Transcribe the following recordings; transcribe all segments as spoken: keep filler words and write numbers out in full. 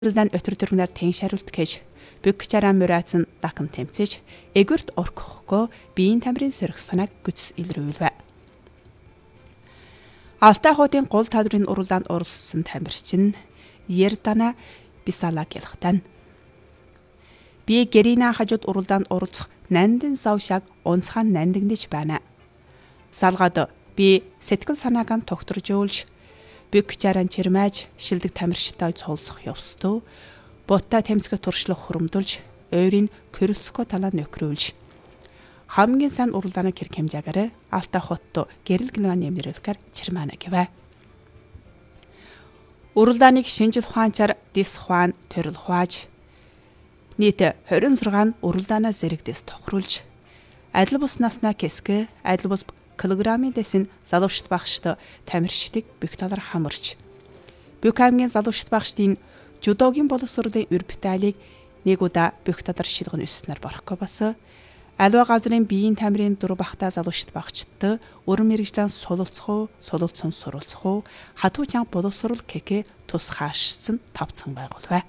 Дан өтөр төргнөр тэн шаруулт гэж бүк чараа мөрөөцөн дакам тэмцэж эгүрт оркохгүй биеийн тамирын сөрөх санааг гүцс илрүүлвэ. Алтай хотын гол тадрын уралдаанд оролцсон тамирчин Ердана Бисалаг ялхтан. Би Гэрина хажууд уралдаанд оролцох нандин савшаг онцхан нандиндэж байна. Салгад би сэтгэл санаагаа тогтворжуулж бүк чаран чирмэж шилдэг тамирчтай цолсох явстуу ботта тэмцэх туршлах хуримдулж ойрын көрөлцөхөө талаа нөхрүүлж хамгийн сайн уралдааны хэрэг хэмжээгээр Алтай хотто гэрэл гинван нэмэрэлгэр чирмана гэвэ. Уралдааныг шинжил ухаанчаар дис ухаан төрөл хуааж нийт хорин зургаан уралдаанаа зэрэгдэс тохируулж адил бус наснаа кэсгэ адил бус килограммын дэсин залуучт багшд тамирчдыг бүх талаар хамарч бүх аймгийн залуучт багштын жудогийн боловсролын үрбиталийг нэг удаа бүх талаар шилгэн өснөр барахгүй бас аливаа газрын биеийн тамирын дур бахта залуучт багчдад өрн мэрэгжлэн сулуулцхуу сулуулцсан суралцхуу хатуу чанга боловсрол кэкэ тус хаашсан тавцсан байгуулвэ.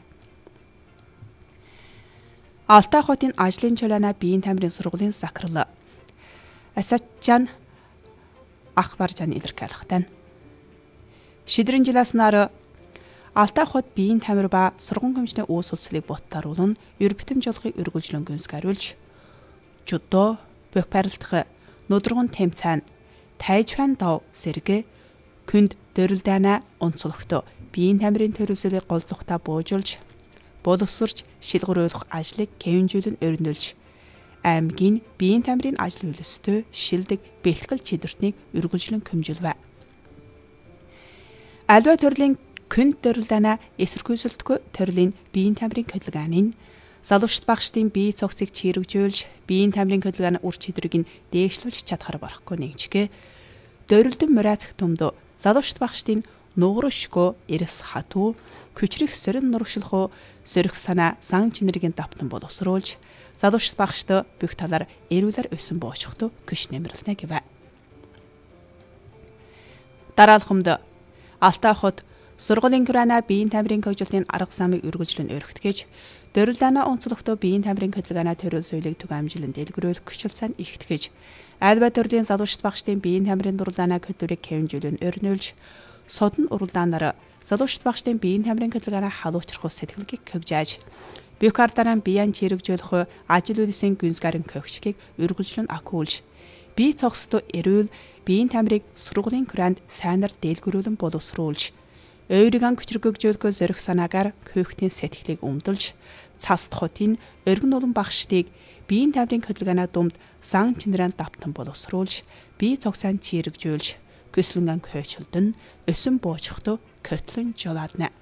Алтай хотын ажлын чулаана биеийн тамирын сургуулийн сакрал Асачан ах баржааны илэрхийлэлтэн. Шидрэн жиласнаар Алтай хот биеийн тамир ба сургууль хэмжээний уус улслыг боттаруулан ер битэмжлохыг өргөжлөн гүнсгаруулж жудо бүх парилдах нүдргэн тэмцээн тайжван дав сэргэ күнд дөрөлдана онцлогтой биеийн тамирын төрөлсөлийг голлохта буужуулж боловсрч шилгэрүүлэх ажлыг хэвэнжүүлэн өрнөлж аймгийн биеийн тамирын ажил үйлстэй шилдэг бэлтгэл чидвэртнийг үргэлжлэн көмжилвэ. Аливаа төрлийн күнд дөрөлдана эсэргүүцэлтгүй төрлийн биеийн тамирын хөдөлгөөнийг залуучт багштын бие цогцыг чирэгжүүлж биеийн тамирын хөдөлгөөний үр чидрийг нь дээшлүүлж чадхаар барахгүй нэгжгэ дөрөлдөн мөрөөцөх төмдөө залуучт багштын нууршгүй эрс хатуу күчрэх сөрөн нуршилхоо сөрөх санаа сан чинэргийн давтан боловсруулж залуучт багшд бүх талаар эрүүлэр өсөн боочхтой күш нэмэрлэнэ гэвэ. Дараалхамд Алтай хот сургуулийн гүрана биеийн тамирын хөгжилтийн арга замыг үргэлжлэн өргөтгөж дөрөлдаана онцлогтой биеийн тамирын хөдөлгөөний төрөл соёлыг түг амжилан дэлгэрүүлэх хүчилсэн ихтгэж альва төрлийн залуучт багштын биеийн тамирын дурлаанаа хөдөлгөөнийг хэвэнжүүлэн өрнүүлж содон уралдаанаар залуучт багштын биеийн тамирын хөдөлгөөний халуучрах сэтгэлгийг хөгжиж бүх ардаараа биеийн чирэгжүүлэх ажил үйлсийн гүнзгарын көгчгийг үргэлжлэн акуулж бие цогцтой эрүүл биеийн тамирыг сургуулийн гранд сайнаар дэлгэрүүлэн боловсруулж ойрган хүчрэгжүүлэх зориг санаагаар көөхтийн сэтгэлийг өмдөлж цаст хотын өргөн улан багштыг биеийн тамирын хөдөлгөөний дунд сан чинрэн давтан боловсруулж бие цогцаан чирэгжүүлж көслөнгөн көөчлөлдөн өсөн боочхтой көтлөн жолаадна.